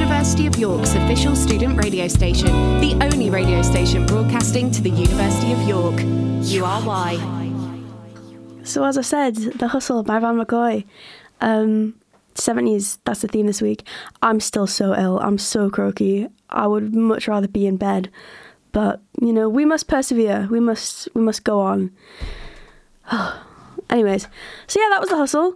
University of York's official student radio station, the only radio station broadcasting to the University of York. URY. So as I said, The Hustle by Van McCoy. 70s, that's the theme this week. I'm still so ill. I'm so croaky. I would much rather be in bed. But, you know, we must persevere. We must go on. Anyways, so yeah, that was The Hustle.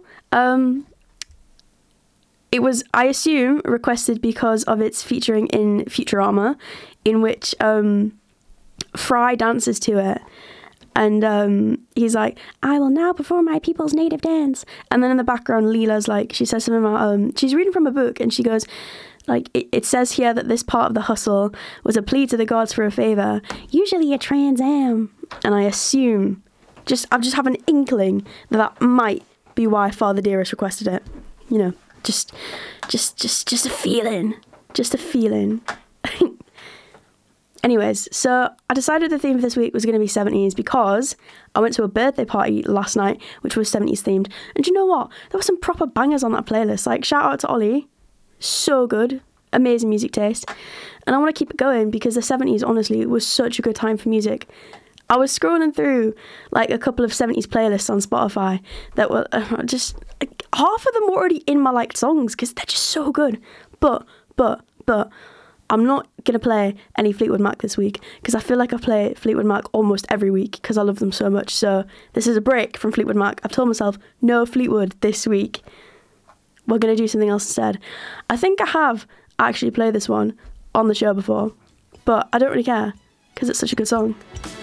It was, I assume, requested because of its featuring in Futurama, in which Fry dances to it. And he's like, I will now perform my people's native dance. And then in the background, Leela's like, she says something about, she's reading from a book, and she goes, like, it says here that this part of the hustle was a plea to the gods for a favour, usually a Trans Am. And I assume, I just have an inkling that might be why Father Dearest requested it. You know, just a feeling. Just a feeling. Anyways, so I decided the theme for this week was going to be 70s because I went to a birthday party last night, which was 70s themed. And do you know what? There were some proper bangers on that playlist. Like, shout out to Ollie. So good. Amazing music taste. And I want to keep it going because the 70s, honestly, was such a good time for music. I was scrolling through, like, a couple of 70s playlists on Spotify that were just... half of them were already in my liked songs because they're just so good. But... I'm not going to play any Fleetwood Mac this week because I feel like I play Fleetwood Mac almost every week because I love them so much. So this is a break from Fleetwood Mac. I've told myself, no Fleetwood this week. We're going to do something else instead. I think I have actually played this one on the show before, but I don't really care because it's such a good song.